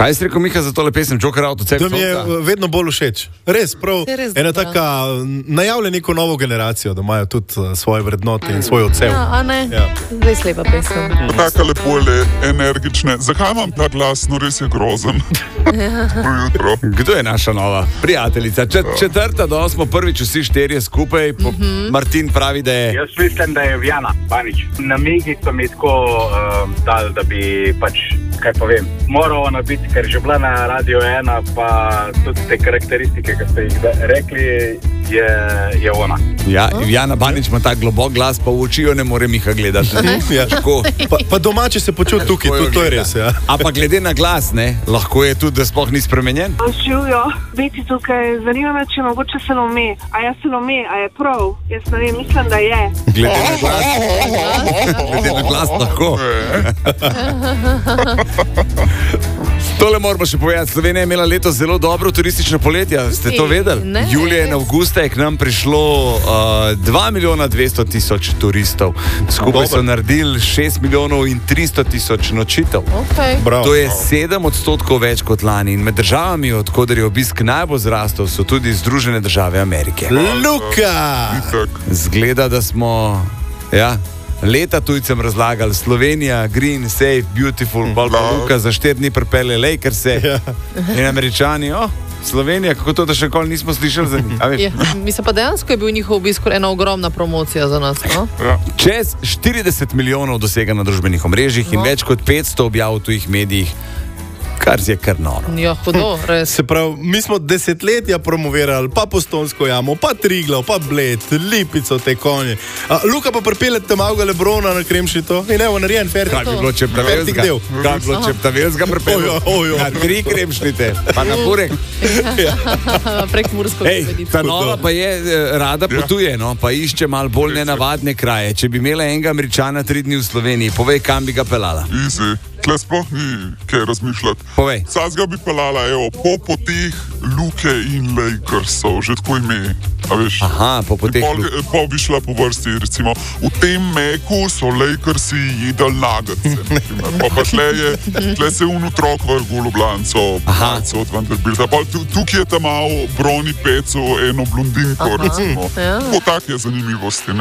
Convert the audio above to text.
Kaj si rekel, Miha, za tole pesem Joker Out od sebe? To mi je vedno bolj všeč. Res, prav. Ena taka najavlja neko novo generacijo, da imajo tudi svoje vrednote in svoj odsev. Ja, a ne? Ja. Res lepa pesem. Taka lepo je, energične. Zakaj imam ta glas? No, res je grozen. Kdo je naša nova prijateljica? Četrta, da smo prvič vsi štirje skupaj. Martin pravi, da je... Jaz mislim, da je Vjana Banič. Namigi so mi tako dali, da bi pač, kaj povem, moral ona biti, ker že bila na Radio 1, pa tudi te karakteristike, ki ste jih rekli, je ona. Ja, Vjana Banič ima tak globok glas, pa v oči jo ne more Miha gledati. Ja. Pa domače se počuti tukaj, to je res. Ja. A pa glede na glas, ne, lahko je tudi, da sploh ni spremenjen. Živijo, biti tukaj, zanima me, če mogoče Salome. A je Salome, a je prav? Jaz ne vem, mislim, da je. Glede na glas lahko. Tole moramo še povedati. Slovenija je imela letos zelo dobro turistično poletje. Ste to vedeli? Ne. Julija in avgusta je k nam prišlo 2 milijona 200 tisoč turistov. Skupaj so naredili 6 milijonov in 300 tisoč nočitev. Okay. To je 7% več kot lani. In med državami, odkoder je obisk najbolj zrastel, so tudi Združene države Amerike. Luka! Zgleda, da smo... Ja, leta tujcem razlagali, Slovenija, green, safe, beautiful, Luka za 4 dni pripelje Lakerse in Američani, Slovenija, kako to, da še nikoli nismo slišali za njih? Ja, mislim pa dejansko je bil njihov obisk ena ogromna promocija za nas. No? Čez 40 milijonov dosega na družbenih omrežjih in več kot 500 objav v tujih medijih. Kar je kar noro. Ja, hudo, res. Se pravi, mi smo desetletja promovirali, pa Postojnsko jamo, pa Triglav, pa Bled, Lipico, te konje. Luka pa pripeljete malega Lebrona na Kremšnito in evo, narejen fertik. Kak bi bilo Čeptavelska? Kak bi bilo Čeptavelska pripeljal? Na 3 Kremšnite, pa na Burek. Prek Mursko. Ta nova pa je, rada potuje, no, pa išče malo bolj nenavadne kraje. Če bi imela enega Američana 3 dni v Sloveniji, povej, kam bi ga pelala. Easy. Tle sploh ni kaj razmišljati. Povej. Saz ga bi pelala, po poteh Luke in Lakersov, že tako ime. A veš? Aha, po poteh Luke. Pa bi šla po vrsti, recimo, v tem meku so Lakersi jedali nagece. Pa tle se otrok vrgu v Ljubljanco, od Vanderbilta. Pa tukaj je tam malo Broni Peco, eno blondinko, recimo. Po take zanimivosti, ne?